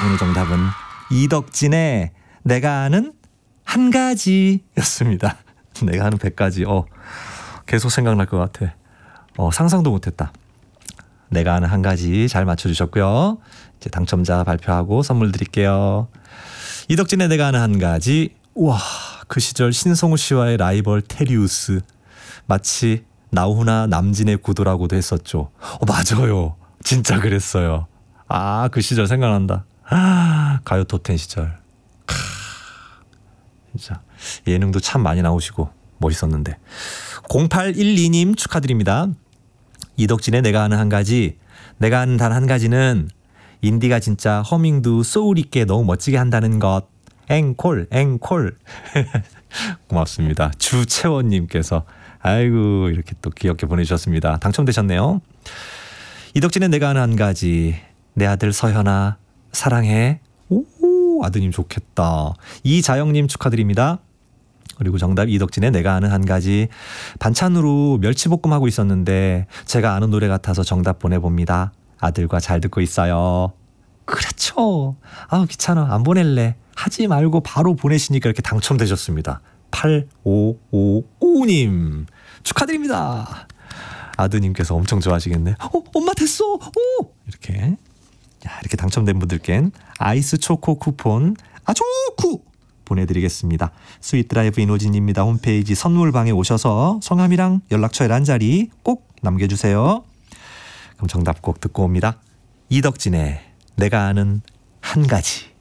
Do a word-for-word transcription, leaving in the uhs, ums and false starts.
오늘 정답은 이덕진의 내가 아는 한 가지였습니다. 내가 아는 백 가지. 어, 계속 생각날 것 같아. 어, 상상도 못했다. 내가 아는 한 가지 잘 맞춰주셨고요. 이제 당첨자 발표하고 선물 드릴게요. 이덕진의 내가 아는 한 가지. 우와, 그 시절 신성우 씨와의 라이벌 테리우스. 마치 나훈아 남진의 구도라고도 했었죠. 어, 맞아요. 진짜 그랬어요. 아, 그 시절 생각난다. 아, 가요 톱텐 시절. 크, 진짜 예능도 참 많이 나오시고 멋있었는데. 공팔일이 님 축하드립니다. 이덕진의 내가 아는 한 가지. 내가 아는 단 한 가지는 인디가 진짜 허밍도 소울 있게 너무 멋지게 한다는 것. 앵콜 앵콜. 고맙습니다. 주채원님께서 아이고 이렇게 또 귀엽게 보내주셨습니다. 당첨되셨네요. 이덕진의 내가 아는 한 가지. 내 아들 서현아 사랑해. 오, 아드님 좋겠다. 이자영님 축하드립니다. 그리고 정답 이덕진의 내가 아는 한 가지. 반찬으로 멸치볶음 하고 있었는데 제가 아는 노래 같아서 정답 보내봅니다. 아들과 잘 듣고 있어요. 그렇죠. 아, 귀찮아 안 보낼래. 하지 말고 바로 보내시니까 이렇게 당첨되셨습니다. 팔오오오 님 축하드립니다. 아드님께서 엄청 좋아하시겠네. 어, 엄마 됐어. 오! 이렇게. 야, 이렇게 당첨된 분들께는 아이스 초코 쿠폰 아초쿠 보내드리겠습니다. 스윗드라이브 이노진입니다. 홈페이지 선물방에 오셔서 성함이랑 연락처에 한 자리 꼭 남겨주세요. 그럼 정답 꼭 듣고 옵니다. 이덕진의 내가 아는 한 가지.